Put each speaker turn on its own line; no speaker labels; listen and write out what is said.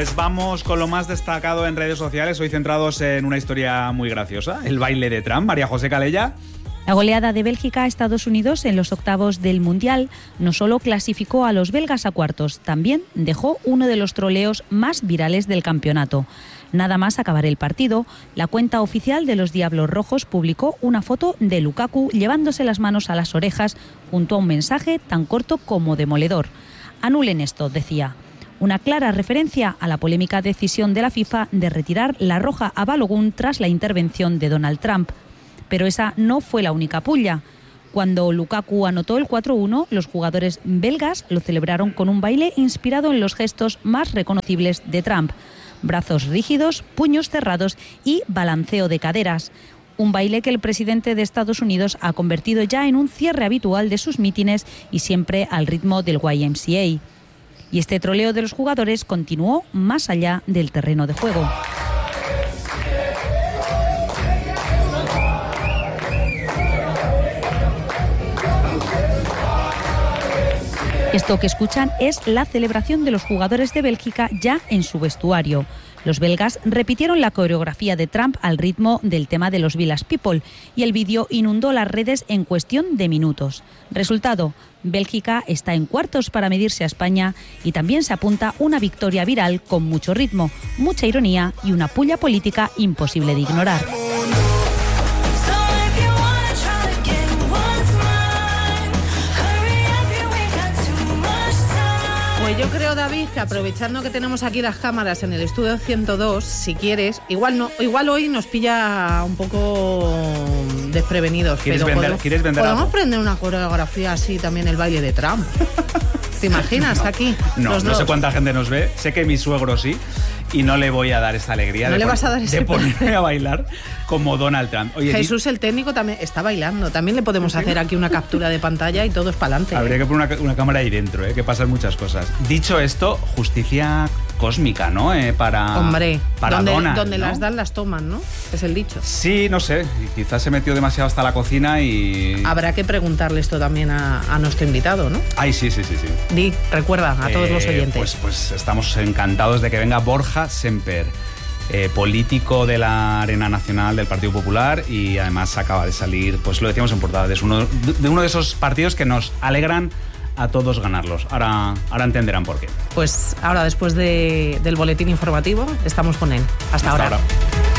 Pues vamos con lo más destacado en redes sociales, hoy centrados en una historia muy graciosa, el baile de Trump. María José Calella.
La goleada de Bélgica a Estados Unidos en los octavos del Mundial no solo clasificó a los belgas a cuartos, también dejó uno de los troleos más virales del campeonato. Nada más acabar el partido, la cuenta oficial de los Diablos Rojos publicó una foto de Lukaku llevándose las manos a las orejas junto a un mensaje tan corto como demoledor. Anulen esto, decía. Una clara referencia a la polémica decisión de la FIFA de retirar la roja a Balogun tras la intervención de Donald Trump. Pero esa no fue la única pulla. Cuando Lukaku anotó el 4-1, los jugadores belgas lo celebraron con un baile inspirado en los gestos más reconocibles de Trump. Brazos rígidos, puños cerrados y balanceo de caderas. Un baile que el presidente de Estados Unidos ha convertido ya en un cierre habitual de sus mítines y siempre al ritmo del YMCA. Y este troleo de los jugadores continuó más allá del terreno de juego. Esto que escuchan es la celebración de los jugadores de Bélgica ya en su vestuario. Los belgas repitieron la coreografía de Trump al ritmo del tema de los Village People y el vídeo inundó las redes en cuestión de minutos. Resultado, Bélgica está en cuartos para medirse a España y también se apunta una victoria viral con mucho ritmo, mucha ironía y una pulla política imposible de ignorar.
Pues yo creo, David, que aprovechando que tenemos aquí las cámaras en el estudio 102, si quieres, igual hoy nos pilla un poco desprevenidos.
¿Quieres
pero
vender
podemos
algo?
aprender una coreografía así también, el baile de Trump. ¿Te imaginas aquí?
No sé cuánta gente nos ve, sé que mi suegro sí, y no le voy a dar esta alegría de ponerme a bailar como Donald Trump. Oye,
Jesús, el técnico, también está bailando. También le podemos hacer aquí una captura de pantalla y todo es para adelante.
Habría que poner una cámara ahí dentro, que pasan muchas cosas. Dicho esto, justicia cósmica, ¿no? Para Donald,
donde
¿no?
las dan, las toman, ¿no? Es el dicho.
Sí, no sé, quizás se metió demasiado hasta la cocina y...
Habrá que preguntarle esto también a nuestro invitado, ¿no?
Ay, sí.
Di, recuerda a todos los oyentes.
Pues estamos encantados de que venga Borja Semper, político de la Arena Nacional del Partido Popular, y además acaba de salir, pues lo decíamos en portada, es uno de esos partidos que nos alegran a todos ganarlos. Ahora entenderán por qué.
Pues ahora, después del boletín informativo, estamos con él. Hasta ahora.